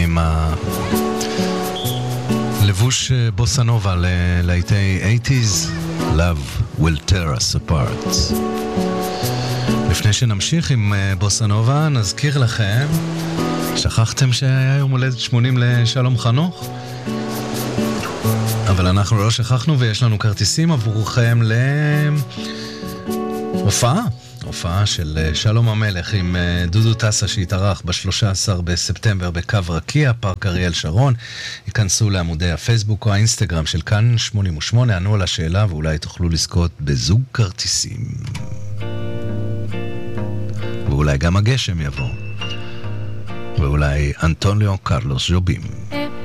עם הלבוש בוסנובה ללהיטי 80s, Love will tear us apart. לפני שנמשיך עם בוסנובה, נזכיר לכם, שכחתם שהיה יום הולדת 80 לשלום חנוך? אבל אנחנו לא שכחנו, ויש לנו כרטיסים עבורכם הופעה של שלום המלך עם דודו טסה שהתארח ב-13 בספטמבר בקו רקיע, פארק אריאל שרון. ייכנסו לעמודי הפייסבוק או האינסטגרם של כאן 88, ענו על השאלה ואולי תוכלו לזכות בזוג כרטיסים. ואולי גם הגשם יבוא. ואולי אנטוניו קרלוס ז'ובים.